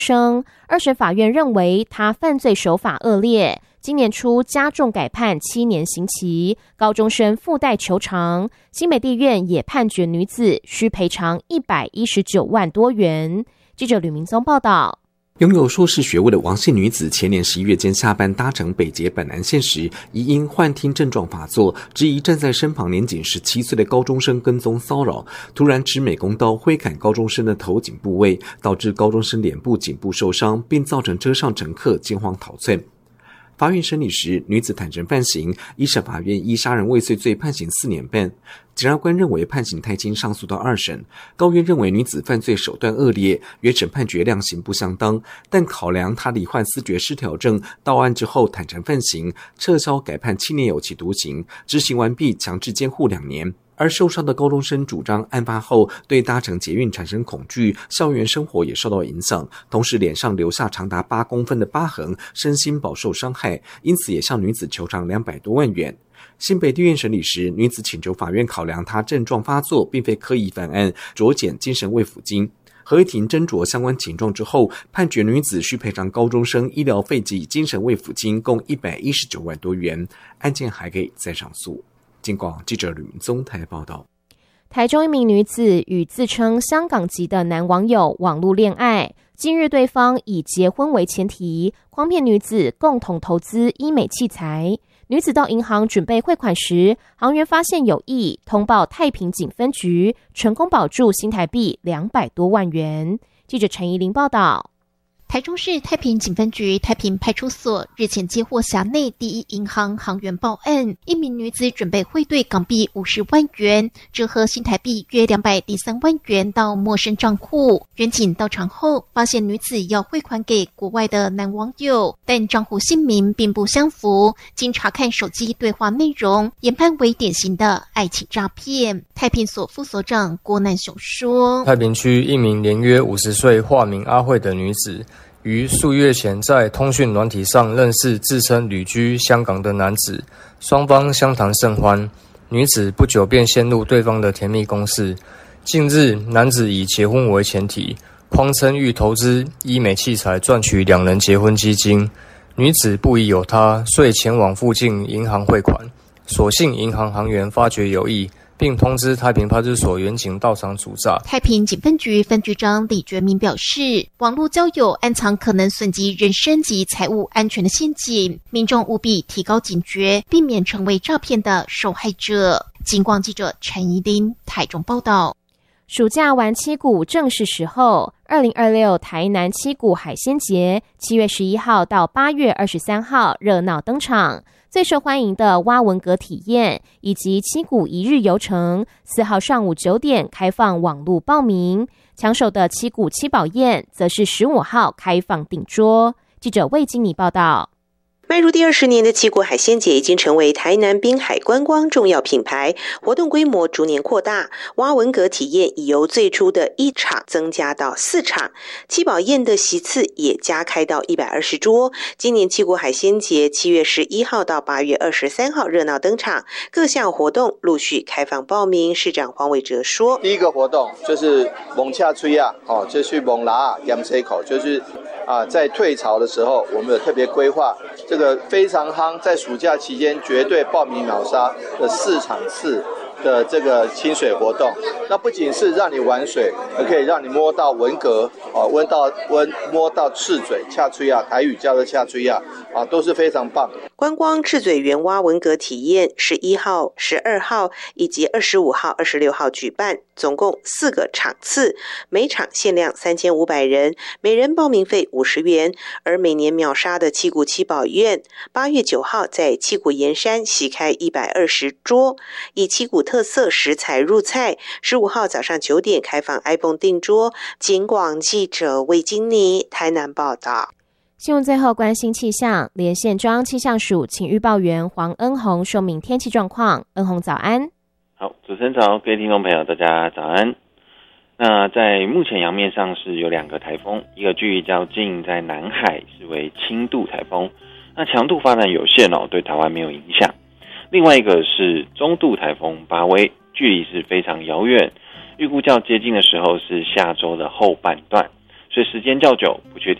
生。二审法院认为他犯罪手法恶劣，今年初加重改判7年刑期，高中生附带求偿。新北地院也判决女子需赔偿119万多元。记者吕明宗报道。 拥有硕士学位的王姓女子，前年11月间下班搭乘北捷板南线时，疑因幻听症状发作，质疑站在身旁年仅17岁的高中生跟踪骚扰，突然持美工刀挥砍高中生的头颈部位，导致高中生脸部颈部受伤，并造成车上乘客惊慌逃窜。法院审理时，女子坦诚犯行，一审法院依杀人未遂罪判刑4年半。检察官认为判刑太轻，上诉到2审。高院认为女子犯罪手段恶劣，原审判决量刑不相当，但考量她罹患思觉失调症，到案之后坦诚犯行，撤销改判7年有期徒刑，执行完毕强制监护2年。而受伤的高中生主张，案发后对搭乘捷运产生恐惧，校园生活也受到影响，同时脸上留下长达8公分的疤痕，身心饱受伤害，因此也向女子求偿200多万元。新北地院审理时，女子请求法院考量她症状发作，并非刻意犯案，酌减精神慰抚金。合议庭斟酌相关情状之后，判决女子需赔偿高中生医疗费及精神慰抚金共119万多元，案件还可以再上诉。警广记者吕明宗台报道。 台中一名女子与自称香港籍的男网友网络恋爱，近日对方以结婚为前提，诓骗女子共同投资医美器材。女子到银行准备汇款时，行员发现有异，通报太平警分局，成功保住新台币200多万元。记者陈怡玲报道。 台中市太平警分局太平派出所日前接获辖内第一银行行员报案，一名女子准备汇兑港币50万元，折合新台币约203万元到陌生账户。员警到场后，发现女子要汇款给国外的男网友，但账户姓名并不相符。经查看手机对话内容，研判为典型的爱情诈骗。太平所副所长郭南雄说： 太平区一名年约50岁、化名阿慧的女子，于数月前在通讯软体上认识自称旅居香港的男子，双方相谈甚欢。女子不久便陷入对方的甜蜜攻势。近日，男子以结婚为前提，谎称欲投资医美器材赚取2人结婚基金。女子不疑有他，遂前往附近银行汇款。所幸银行行员发觉有异，并通知太平派出所员警到场阻诈。 太平警分局分局长李觉明表示，网络交友暗藏可能损及人身及财务安全的陷阱，民众务必提高警觉，避免成为诈骗的受害者。警广记者陈怡琳台中报道。 暑假玩七股正是时候，2026台南七股海鲜节7月11号到8月23号热闹登场。最受欢迎的蛙文蛤体验以及七股一日游程，4号上午9点开放网络报名。抢手的七股七宝宴则是15号开放订桌。记者魏经理报道。 迈入第20年的七股海鲜节已经成为台南滨海观光重要品牌，活动规模逐年扩大。蛙文蛤体验已由最初的1场增加到4场，七宝宴的席次也加开到120桌。今年七股海鲜节7月11号到8月23号热闹登场，各项活动陆续开放报名。市长黄伟哲说： 第一个活动就是蒙恰吹啊，就去蒙拉盐水口，就是在退潮的时候，我们有特别规划这个非常夯，在暑假期间绝对报名秒杀的4场次的这个清水活动。那不仅是让你玩水，也可以让你摸到文蛤摸到赤嘴恰吹啊，台语叫做恰吹啊，都是非常棒。 观光赤嘴园蛙文蛤体验11号、12号以及25号、26号举办，总共4个场次，每场限量3500人，每人报名费50元。而每年秒杀的七股七宝宴，8月9号在七股盐山席开120桌，以七股特色食材入菜。15号早上9点开放 iPhone 订桌。警广记者魏金妮台南报道。 新闻最后关心气象，连线中央气象署请预报员黄恩宏说明天气状况。恩宏早安。 好，主持人早，各位听众朋友大家早安。那在目前洋面上是有2个台风，一个距离较近，在南海是为轻度台风，那强度发展有限对台湾没有影响。另外一个是中度台风巴威，距离是非常遥远，预估较接近的时候是下周的后半段， 所以时间较久，不确定